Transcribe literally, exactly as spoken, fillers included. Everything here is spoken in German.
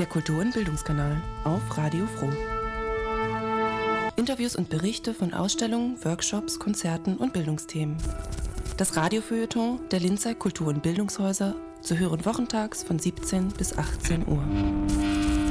Der Kultur- und Bildungskanal auf Radio Froh. Interviews und Berichte von Ausstellungen, Workshops, Konzerten und Bildungsthemen. Das Radiofeuilleton der Linzer Kultur- und Bildungshäuser zu hören wochentags von siebzehn bis achtzehn Uhr.